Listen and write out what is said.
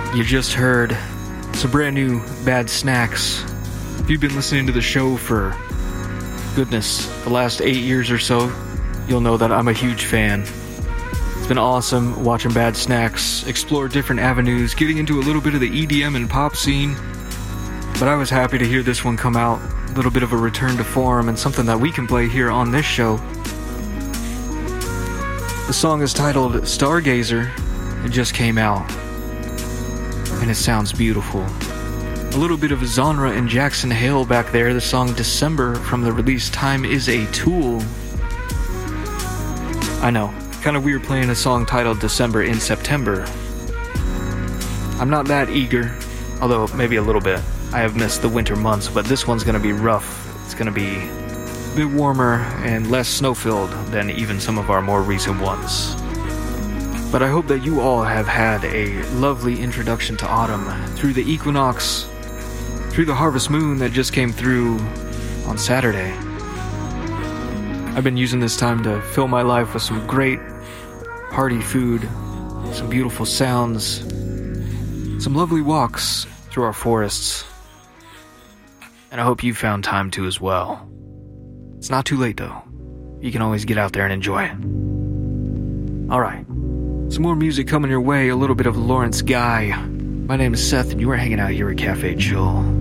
You just heard some brand new Bad Snacks. If you've been listening to the show for, goodness, the last 8 years or so, you'll know that I'm a huge fan. It's been awesome watching Bad Snacks explore different avenues, getting into a little bit of the EDM and pop scene. But I was happy to hear this one come out, a little bit of a return to form and something that we can play here on this show. The song is titled Stargazer. It just came out, and it sounds beautiful. A little bit of Genre and Jackson Hale back there. The song December from the release Time Is a Tool. I know, kind of weird playing a song titled December in September. I'm not that eager, although maybe a little bit. I have missed the winter months, but this one's going to be rough. It's going to be a bit warmer and less snow-filled than even some of our more recent ones. But I hope that you all have had a lovely introduction to autumn through the equinox, through the harvest moon that just came through on Saturday. I've been using this time to fill my life with some great hearty food, some beautiful sounds, some lovely walks through our forests. And I hope you found time to as well. It's not too late though. You can always get out there and enjoy it. Alright, some more music coming your way, a little bit of Lawrence Guy. My name is Seth and you are hanging out here at Cafe Chill.